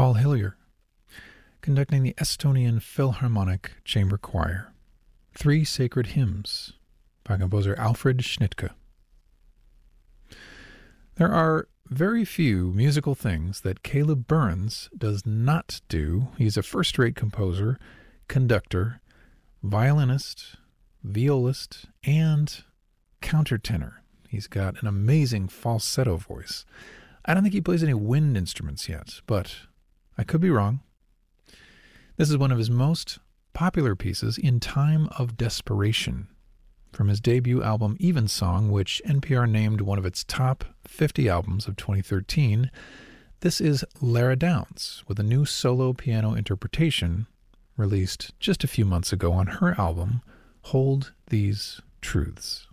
Paul Hillier, conducting the Estonian Philharmonic Chamber Choir. 3 Sacred Hymns by composer Alfred Schnittke. There are very few musical things that Caleb Burns does not do. He's a first-rate composer, conductor, violinist, violist, and countertenor. He's got an amazing falsetto voice. I don't think he plays any wind instruments yet, but I could be wrong. This is one of his most popular pieces, In Time of Desperation, from his debut album Evensong, which NPR named one of its top 50 albums of 2013. This is Lara Downs with a new solo piano interpretation released just a few months ago on her album, Hold These Truths.